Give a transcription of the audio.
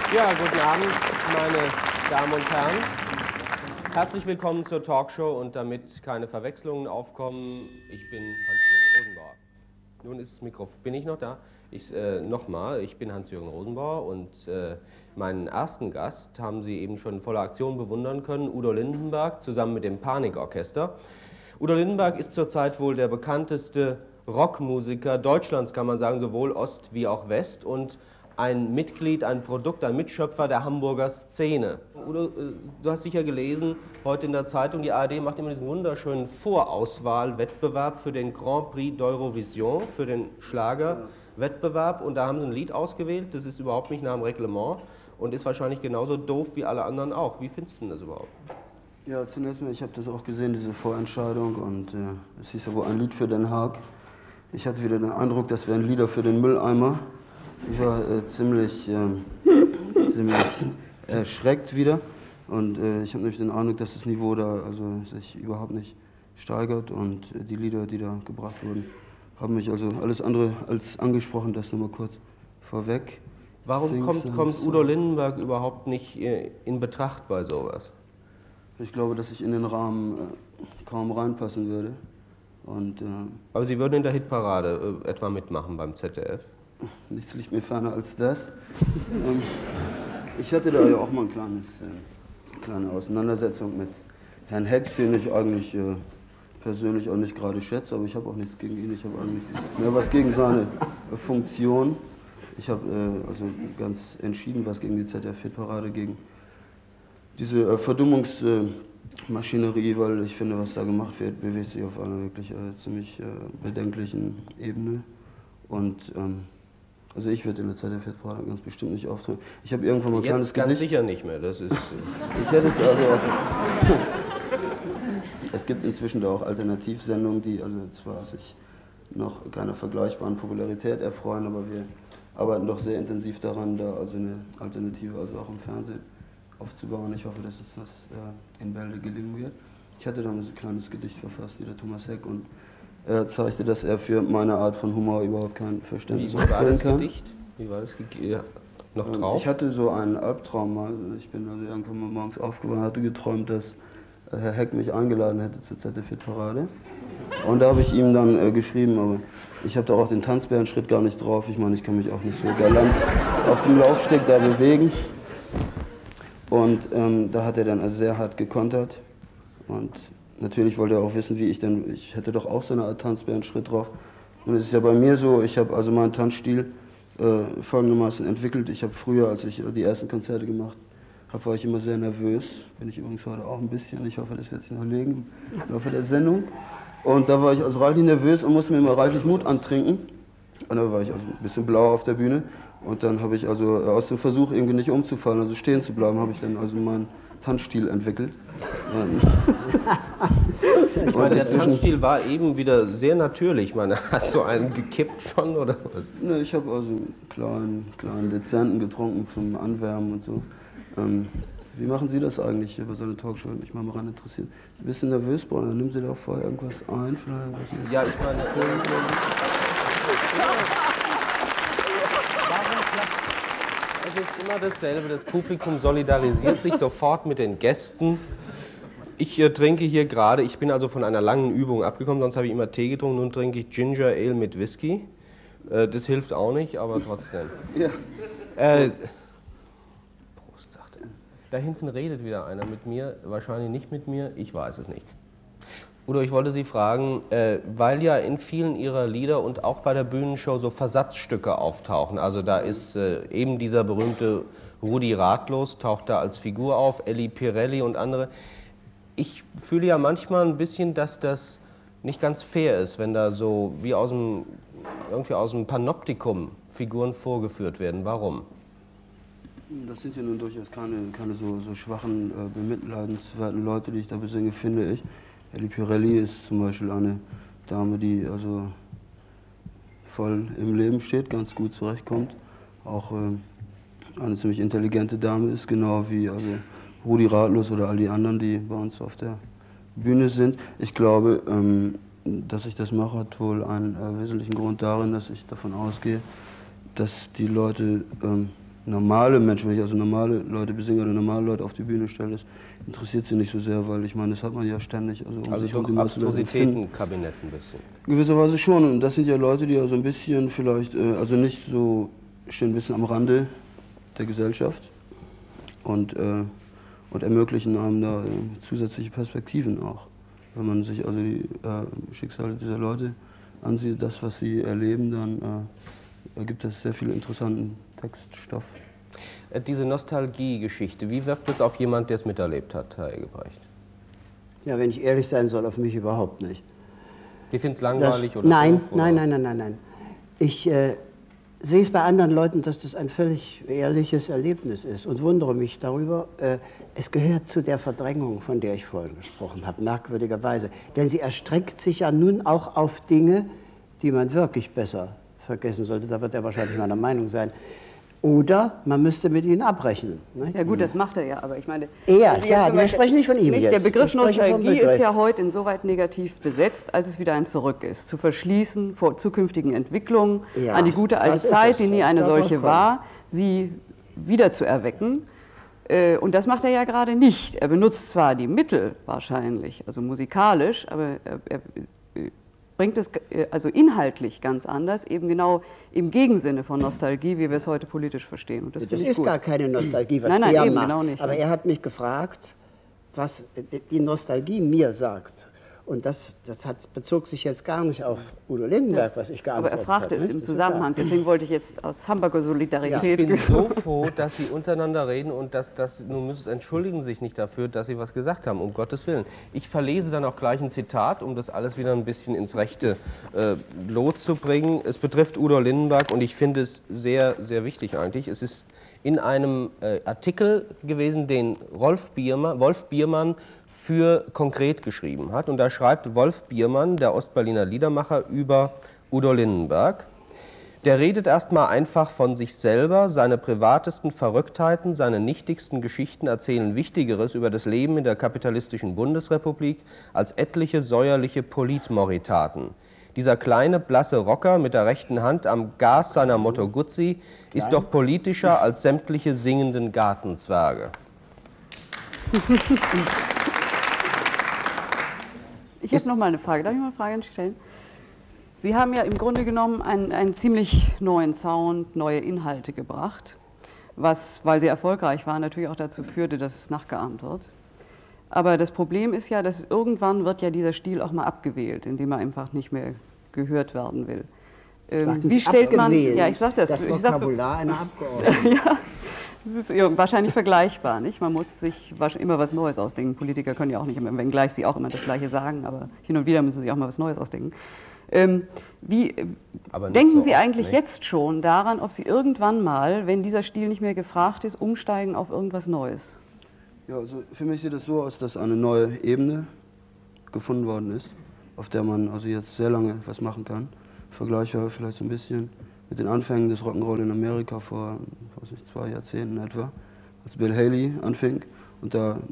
Ja, guten Abend, meine Damen und Herren. Herzlich willkommen zur Talkshow und damit keine Verwechslungen aufkommen, ich bin Hans-Jürgen Rosenbauer. Nun ist das Mikrofon. Bin ich noch da? Nochmal, ich bin Hans-Jürgen Rosenbauer und meinen ersten Gast haben Sie eben schon in voller Aktion bewundern können, Udo Lindenberg, zusammen mit dem Panikorchester. Udo Lindenberg ist zurzeit wohl der bekannteste Rockmusiker Deutschlands, kann man sagen, sowohl Ost wie auch West, und ein Mitglied, ein Produkt, ein Mitschöpfer der Hamburger Szene. Udo, du hast sicher gelesen, heute in der Zeitung, die ARD macht immer diesen wunderschönen Vorauswahlwettbewerb für den Grand Prix d'Eurovision, für den Schlagerwettbewerb. Und da haben sie ein Lied ausgewählt, das ist überhaupt nicht nach dem Reglement und ist wahrscheinlich genauso doof wie alle anderen auch. Wie findest du denn das überhaupt? Ja, zunächst mal, ich habe das auch gesehen, diese Vorentscheidung, und es hieß ja wohl ein Lied für Den Haag. Ich hatte wieder den Eindruck, das wären Lieder für den Mülleimer. Ich war ziemlich erschreckt wieder, und ich habe nämlich den Eindruck, dass das Niveau da also sich überhaupt nicht steigert, und die Lieder, die da gebracht wurden, haben mich also alles andere als angesprochen. Das nur mal kurz vorweg. Warum kommt Udo Lindenberg überhaupt nicht in Betracht bei sowas? Ich glaube, dass ich in den Rahmen kaum reinpassen würde. Und, aber Sie würden in der Hitparade etwa mitmachen beim ZDF? Nichts liegt mir ferner als das. Ich hatte da ja auch mal eine kleine Auseinandersetzung mit Herrn Heck, den ich eigentlich persönlich auch nicht gerade schätze, aber ich habe auch nichts gegen ihn. Ich habe eigentlich mehr was gegen seine Funktion. Ich habe also ganz entschieden was gegen die ZDF-Hitparade, gegen diese Verdummungsmaschinerie, weil ich finde, was da gemacht wird, bewegt sich auf einer wirklich ziemlich bedenklichen Ebene. Und also ich würde in der ZDF-Hitparade ganz bestimmt nicht auftreten. Ich habe irgendwann mal ein kleines Gedicht. Ganz sicher nicht mehr. Das ist ich hätte es also auch. Es gibt inzwischen da auch Alternativsendungen, die also zwar sich noch keiner vergleichbaren Popularität erfreuen, aber wir arbeiten doch sehr intensiv daran, da also eine Alternative, also auch im Fernsehen, aufzubauen. Ich hoffe, dass es das in Bälde gelingen wird. Ich hatte dann ein kleines Gedicht verfasst, der Thomas Heck, und er zeigte, dass er für meine Art von Humor überhaupt kein Verständnis aufbringen kann. Wie war das Gedicht? Wie war das noch drauf? Ich hatte so einen Albtraum mal. Ich bin also irgendwann mal morgens aufgewacht und hatte geträumt, dass Herr Heck mich eingeladen hätte zur ZDF-Hitparade. Und da habe ich ihm dann geschrieben, aber ich habe da auch den Tanzbärenschritt gar nicht drauf. Ich meine, ich kann mich auch nicht so galant auf dem Laufsteg da bewegen. Und da hat er dann also sehr hart gekontert. Und natürlich wollte er auch wissen, wie ich hätte doch auch so eine Art Tanzbärenschritt drauf. Und es ist ja bei mir so, ich habe also meinen Tanzstil folgendermaßen entwickelt. Ich habe früher, als ich die ersten Konzerte gemacht habe, war ich immer sehr nervös. Bin ich übrigens heute auch ein bisschen. Ich hoffe, das wird sich noch legen im Laufe der Sendung. Und da war ich also reichlich nervös und musste mir immer reichlich Mut antrinken. Und da war ich also ein bisschen blau auf der Bühne. Und dann habe ich also aus dem Versuch, irgendwie nicht umzufallen, also stehen zu bleiben, habe ich dann also meinen Tanzstil entwickelt. Ich meine, der Tanzstil war eben wieder sehr natürlich. Ich meine, hast du einen gekippt schon oder was? Ne, ich habe also einen kleinen Dezenten getrunken zum Anwärmen und so. Wie machen Sie das eigentlich bei so einer Talkshow? Mich mal daran interessiert. Ein bisschen nervös, Brian. Nehmen Sie da auch vorher irgendwas ein? Vielleicht? Ja, ich meine... Es ist immer dasselbe, das Publikum solidarisiert sich sofort mit den Gästen. Ich trinke hier gerade, ich bin also von einer langen Übung abgekommen, sonst habe ich immer Tee getrunken, nun trinke ich Ginger Ale mit Whisky. Das hilft auch nicht, aber trotzdem. Ja. Prost, sagt er. Da hinten redet wieder einer mit mir, wahrscheinlich nicht mit mir, ich weiß es nicht. Udo, ich wollte Sie fragen, weil ja in vielen Ihrer Lieder und auch bei der Bühnenshow so Versatzstücke auftauchen. Also da ist eben dieser berühmte Rudi Ratlos, taucht da als Figur auf, Elli Pirelli und andere. Ich fühle ja manchmal ein bisschen, dass das nicht ganz fair ist, wenn da so wie irgendwie aus dem Panoptikum Figuren vorgeführt werden. Warum? Das sind ja nun durchaus keine so schwachen, bemitleidenswerten Leute, die ich da besinge, finde ich. Elli Pirelli ist zum Beispiel eine Dame, die also voll im Leben steht, ganz gut zurechtkommt. Auch eine ziemlich intelligente Dame ist, genau wie also Rudi Ratlos oder all die anderen, die bei uns auf der Bühne sind. Ich glaube, dass ich das mache, hat wohl einen wesentlichen Grund darin, dass ich davon ausgehe, dass die Leute normale Menschen, wenn ich also normale Leute besinge oder normale Leute auf die Bühne stelle, das interessiert sie nicht so sehr, weil ich meine, das hat man ja ständig. Also doch Abstrusitätenkabinett ein bisschen. Gewisserweise schon, und das sind ja Leute, die also ein bisschen vielleicht, also nicht so, stehen ein bisschen am Rande der Gesellschaft und ermöglichen einem da zusätzliche Perspektiven auch. Wenn man sich also die Schicksale dieser Leute ansieht, das, was sie erleben, dann ergibt das sehr viel interessanten Textstoff. Diese Nostalgie-Geschichte, wie wirkt es auf jemand, der es miterlebt hat, Herr Eggebrecht? Ja, wenn ich ehrlich sein soll, auf mich überhaupt nicht. Sie finden es langweilig oder nein, doof, oder? nein. Ich sehe es bei anderen Leuten, dass das ein völlig ehrliches Erlebnis ist und wundere mich darüber. Es gehört zu der Verdrängung, von der ich vorhin gesprochen habe, merkwürdigerweise. Denn sie erstreckt sich ja nun auch auf Dinge, die man wirklich besser vergessen sollte. Da wird er wahrscheinlich meiner Meinung sein. Oder man müsste mit ihnen abrechnen. Nicht? Ja gut, das macht er ja, aber ich meine... Ja, wir sprechen nicht von ihm nicht, jetzt. Der Begriff Nostalgie ist ja heute insoweit negativ besetzt, als es wieder ein Zurück ist. Zu verschließen vor zukünftigen Entwicklungen, ja, an die gute alte Zeit, die nie eine solche war, sie wieder zu erwecken. Und das macht er ja gerade nicht. Er benutzt zwar die Mittel wahrscheinlich, also musikalisch, aber er bringt es also inhaltlich ganz anders, eben genau im Gegensinne von Nostalgie, wie wir es heute politisch verstehen. Und das ist gut. Gar keine Nostalgie, was nein, er eben, macht. genau nicht. Aber er hat mich gefragt, was die Nostalgie mir sagt. Und das bezog sich jetzt gar nicht auf Udo Lindenberg, was ich geantwortet habe. Aber er fragte es im Zusammenhang, deswegen wollte ich jetzt aus Hamburger Solidarität... Ich bin so froh, dass Sie untereinander reden und nun entschuldigen Sie sich nicht dafür, dass Sie was gesagt haben, um Gottes Willen. Ich verlese dann auch gleich ein Zitat, um das alles wieder ein bisschen ins rechte Lot zu bringen. Es betrifft Udo Lindenberg und ich finde es sehr, sehr wichtig eigentlich. Es ist in einem Artikel gewesen, den Wolf Biermann für Konkret geschrieben hat. Und da schreibt Wolf Biermann, der Ostberliner Liedermacher, über Udo Lindenberg. Der redet erstmal einfach von sich selber, seine privatesten Verrücktheiten, seine nichtigsten Geschichten erzählen Wichtigeres über das Leben in der kapitalistischen Bundesrepublik als etliche säuerliche Politmoritaten. Dieser kleine, blasse Rocker mit der rechten Hand am Gas seiner Moto Guzzi ist doch politischer als sämtliche singenden Gartenzwerge. Ich habe noch mal eine Frage. Darf ich mal eine Frage stellen? Sie haben ja im Grunde genommen einen ziemlich neuen Sound, neue Inhalte gebracht, was, weil Sie erfolgreich waren, natürlich auch dazu führte, dass es nachgeahmt wird. Aber das Problem ist ja, dass irgendwann wird ja dieser Stil auch mal abgewählt, indem er einfach nicht mehr gehört werden will. Wie stellt man... Ja, ich sage das. Das Vokabular einer Abgeordneten. Ja. Das ist wahrscheinlich vergleichbar, nicht? Man muss sich immer was Neues ausdenken. Politiker können ja auch nicht immer, wenngleich sie auch immer das Gleiche sagen, aber hin und wieder müssen sie auch mal was Neues ausdenken. Denken Sie eigentlich jetzt schon daran, ob Sie irgendwann mal, wenn dieser Stil nicht mehr gefragt ist, umsteigen auf irgendwas Neues? Ja, also für mich sieht es so aus, dass eine neue Ebene gefunden worden ist, auf der man also jetzt sehr lange was machen kann. Vergleichbar vielleicht so ein bisschen mit den Anfängen des Rock'n'Roll in Amerika vor, weiß nicht, 2 Jahrzehnten etwa, als Bill Haley anfing und da